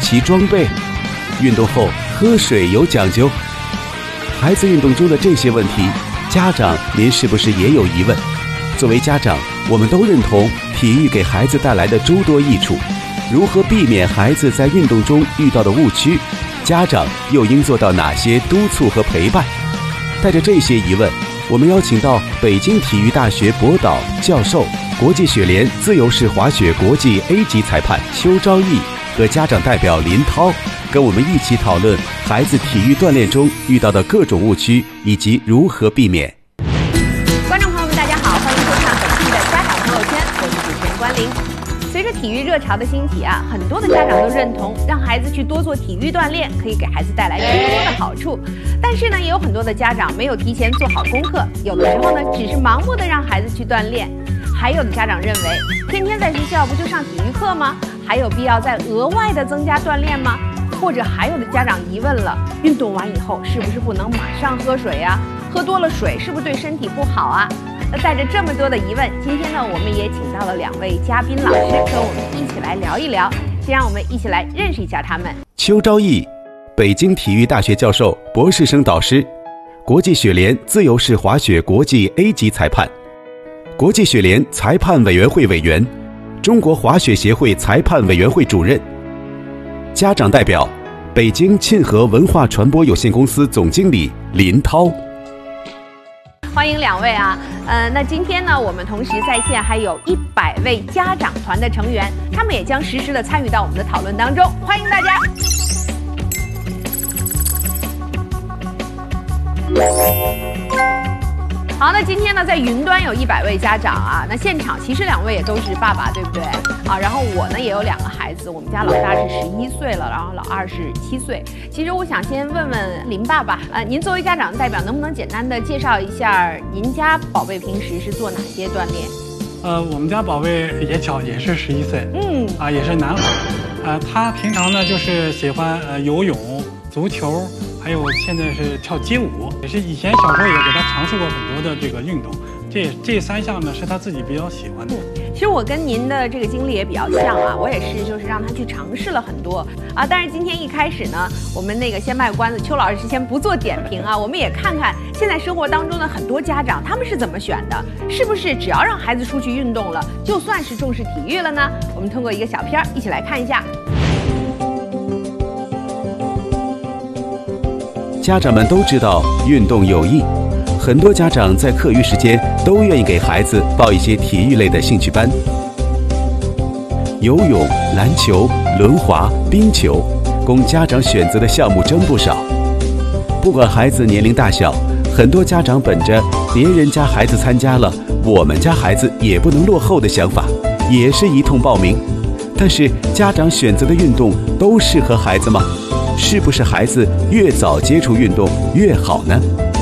齐装备？运动后喝水有讲究？孩子运动中的这些问题，家长您是不是也有疑问？作为家长，我们都认同体育给孩子带来的诸多益处。如何避免孩子在运动中遇到的误区？家长又应做到哪些督促和陪伴？带着这些疑问，我们邀请到北京体育大学博导教授、国际雪联自由式滑雪国际 A 级裁判邱昭义和家长代表林涛，跟我们一起讨论孩子体育锻炼中遇到的各种误区以及如何避免。 观众朋友们，大家好，欢迎收看本期的家长朋友圈，我是主持人关玲。随着体育热潮的兴起啊，很多的家长都认同让孩子去多做体育锻炼，可以给孩子带来更多的好处。但是呢，也有很多的家长没有提前做好功课，有的时候呢，只是盲目的让孩子去锻炼。还有的家长认为，天天在学校不就上体育课吗？还有必要再额外的增加锻炼吗？或者还有的家长疑问了，运动完以后是不是不能马上喝水呀？喝多了水是不是对身体不好啊？那带着这么多的疑问，今天呢，我们也请到了2位嘉宾老师，跟我们一起来聊一聊。先让我们一起来认识一下他们。 邱昭义，北京体育大学教授、博士生导师，国际雪联自由式滑雪国际 A 级裁判，国际雪联裁判委员会委员，中国滑雪协会裁判委员会主任。家长代表，北京沁河文化传播有限公司总经理林涛。 欢迎2位啊！那今天呢，我们同时在线还有100位家长团的成员，他们也将实时的参与到我们的讨论当中，欢迎大家。好，那今天呢，在云端有100位家长啊，那现场其实2位也都是爸爸，对不对？啊，然后我呢也有2个孩子，我们家老大是11岁了，然后老二是7岁。其实我想先问问林爸爸，您作为家长代表，能不能简单的介绍一下您家宝贝平时是做哪些锻炼？ 我们家宝贝也小，也是11岁，也是男孩，他平常呢就是喜欢游泳、足球。还有现在是跳街舞，也是以前小时候也给他尝试过很多的这个运动，这3项呢是他自己比较喜欢的。 其实我跟您的这个经历也比较像啊，我也是就是让他去尝试了很多啊。但是今天一开始呢，我们那个先卖关子，邱老师先不做点评啊，我们也看看现在生活当中的很多家长他们是怎么选的，是不是只要让孩子出去运动了，就算是重视体育了呢？我们通过一个小片一起来看一下。 家长们都知道运动有益，很多家长在课余时间都愿意给孩子报一些体育类的兴趣班，游泳、篮球、轮滑、冰球，供家长选择的项目真不少。不管孩子年龄大小，很多家长本着别人家孩子参加了，我们家孩子也不能落后的想法，也是一通报名。但是家长选择的运动都适合孩子吗？是不是孩子越早接触运动越好呢？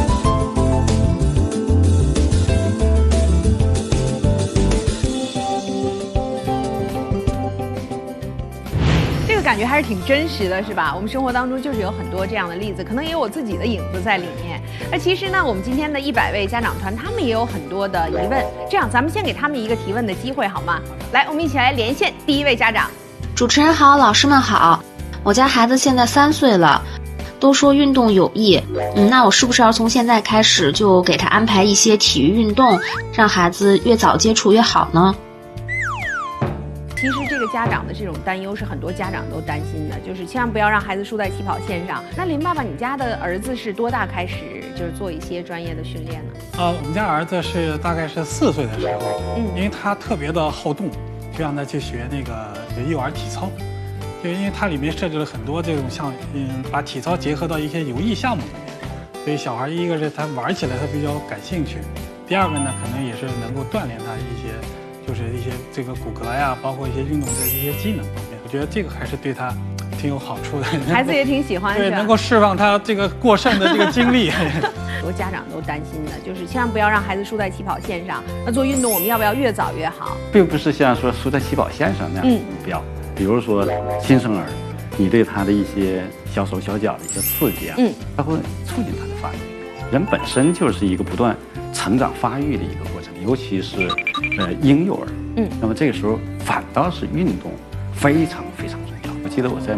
这个感觉还是挺真实的，是吧？我们生活当中就是有很多这样的例子，可能也有我自己的影子在里面。那其实呢，我们今天的100位家长团，他们也有很多的疑问。这样，咱们先给他们一个提问的机会，好吗？来，我们一起来连线第1位家长。 主持人好，老师们好。我家孩子现在3岁了，都说运动有益，那我是不是要从现在开始就给他安排一些体育运动，让孩子越早接触越好呢？ 其实这个家长的这种担忧是很多家长都担心的，就是千万不要让孩子输在起跑线上。那林爸爸，你家的儿子是多大开始就是做一些专业的训练呢？ 我们家儿子是大概是4岁的时候，因为他特别的好动，就让他去学那个幼儿体操。就因为它里面设置了很多这种像把体操结合到一些有益项目里面，所以小孩一个是他玩起来他比较感兴趣，第二个呢可能也是能够锻炼他一些就是一些这个骨骼呀，包括一些运动的一些机能方面，我觉得这个还是对他挺有好处的。 孩子也挺喜欢， 对，能够释放他这个过剩的这个精力。 很多家长都担心的，就是千万不要让孩子输在起跑线上。那做运动我们要不要越早越好？ 并不是像说输在起跑线上那样的目标。比如说新生儿，你对他的一些小手小脚的一个刺激啊，它会促进他的发育。人本身就是一个不断成长发育的一个过程，尤其是婴幼儿，那么这个时候反倒是运动非常非常重要。我记得我在美国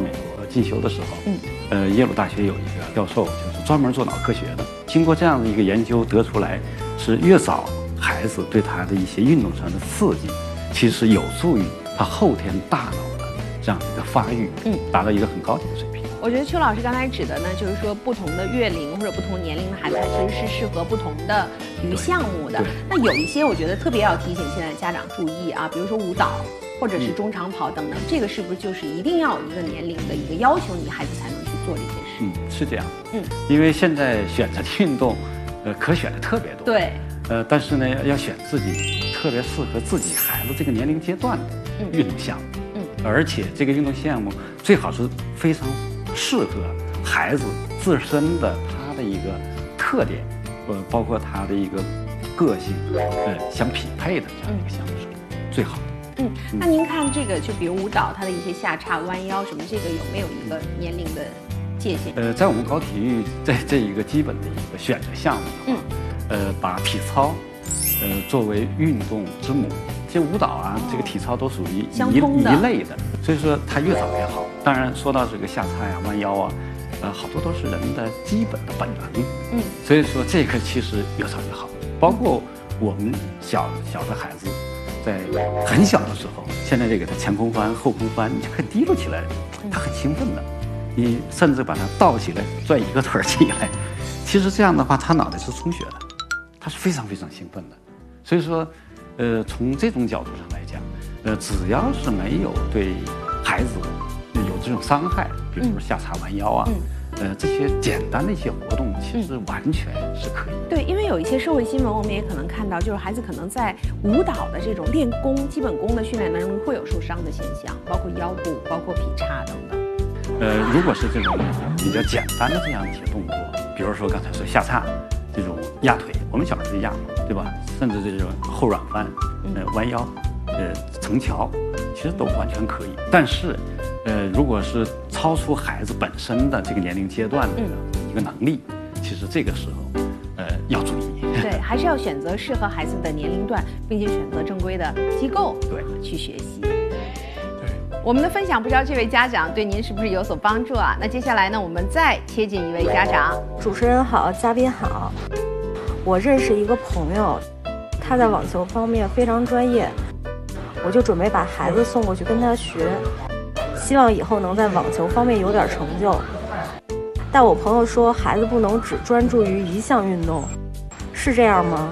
进修的时候，耶鲁大学有一个教授就是专门做脑科学的，经过这样的一个研究得出来，是越早孩子对他的一些运动上的刺激，其实有助于他后天大脑的这样的一个发育，达到一个很高的一个水平。 我觉得邱老师刚才指的呢，就是说不同的月龄或者不同年龄的孩子，他其实是适合不同的体育项目的。那有一些我觉得特别要提醒现在家长注意啊，比如说舞蹈或者是中长跑等等，这个是不是就是一定要有一个年龄的一个要求，你孩子才能去做这件事？ 是这样。因为现在选择的运动，可选的特别多。 对。 但是呢，要选自己特别适合自己孩子这个年龄阶段的运动项目。而且这个运动项目最好是非常适合孩子自身的他的一个特点，包括他的一个个性，相匹配的这样一个项目是最好的。 那您看这个，就比如舞蹈，它的一些下叉、弯腰什么，这个有没有一个年龄的界限？ 在我们高体育，在这一个基本的一个选择项目的话，把体操，作为运动之母。其实舞蹈啊，这个体操都属于一类的，所以说它越早越好。当然说到这个下叉呀、弯腰啊，好多都是人的基本的本能。所以说这个其实越早越好。包括我们小的孩子，在很小的时候，现在这个他前空翻、后空翻，你就可以提溜起来，他很兴奋的。你甚至把他倒起来，转一个腿起来，其实这样的话，他脑袋是充血的，他是非常非常兴奋的。所以说。从这种角度上来讲，只要是没有对孩子有这种伤害，比如说下叉弯腰啊，这些简单的一些活动，其实完全是可以。 对，因为有一些社会新闻，我们也可能看到，就是孩子可能在舞蹈的这种练功、基本功的训练当中会有受伤的现象，包括腰部、包括劈叉等等。 如果是这种比较简单的这样一些动作，比如说刚才说下叉。这种压腿，我们小时候就压嘛，对吧？甚至这种后软翻、弯腰、成桥，其实都完全可以。但是，如果是超出孩子本身的这个年龄阶段的一个能力，其实这个时候，要注意。 对，还是要选择适合孩子的年龄段，并且选择正规的机构去学习。我们的分享不知道这位家长对您是不是有所帮助啊？那接下来呢，我们再切进一位家长。 主持人好，嘉宾好。我认识一个朋友，他在网球方面非常专业，我就准备把孩子送过去跟他学，希望以后能在网球方面有点成就。但我朋友说，孩子不能只专注于一项运动，是这样吗？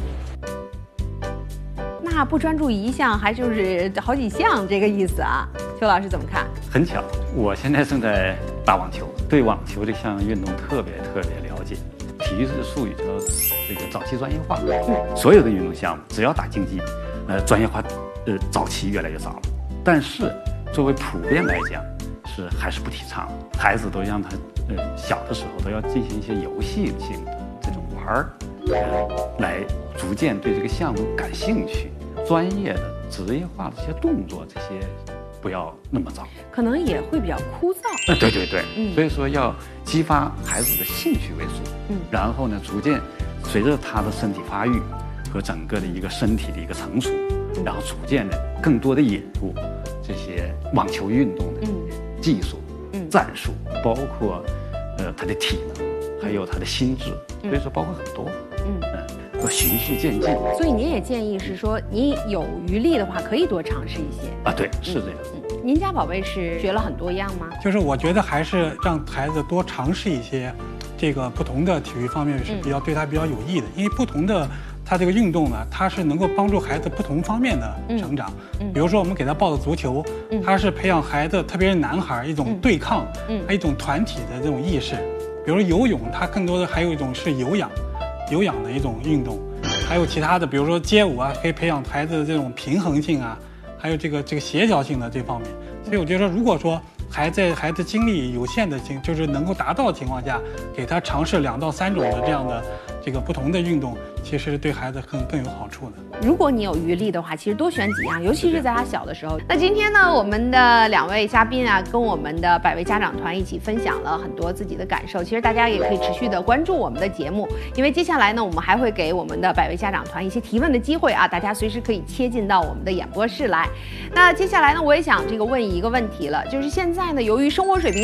那不专注一项，还就是好几项，这个意思啊？邱老师怎么看？ 很巧，我现在正在打网球，对网球这项运动特别了解。体育的术语叫这个早期专业化。所有的运动项目，只要打竞技，专业化，早期越来越早了。但是作为普遍来讲，还是不提倡。孩子都让他小的时候都要进行一些游戏性的这种玩儿，来逐渐对这个项目感兴趣。专业的、职业化的这些动作，这些不要那么早， 可能也会比较枯燥。 对，所以说要激发孩子的兴趣为主，然后呢，逐渐随着他的身体发育和整个的一个身体的一个成熟，然后逐渐的更多的引入这些网球运动的技术、战术，包括他的体能，还有他的心智，所以说包括很多，都循序渐进。 所以您也建议是说，你有余力的话，可以多尝试一些啊。对，是这样。 您家宝贝是学了很多样吗？ 就是我觉得还是让孩子多尝试一些，这个不同的体育方面是对他比较有益的，因为不同的他这个运动呢，它是能够帮助孩子不同方面的成长。比如说我们给他报的足球，它是培养孩子，特别是男孩一种对抗，还有一种团体的这种意识。比如说游泳，它更多的还有一种是有氧的一种运动，还有其他的，比如说街舞啊，可以培养孩子的这种平衡性啊，还有这个协调性的这方面。所以我觉得，如果说孩子精力有限的就是能够达到的情况下，给他尝试2到3种的这样的这个不同的运动，其实对孩子更有好处的。 如果你有余力的话，其实多选几样，尤其是在他小的时候。那今天呢，我们的2位嘉宾啊，跟我们的百位家长团一起分享了很多自己的感受。其实大家也可以持续的关注我们的节目，因为接下来呢，我们还会给我们的百位家长团一些提问的机会啊，大家随时可以切进到我们的演播室来。那接下来呢，我也想问一个问题了，就是现在呢，由于生活水平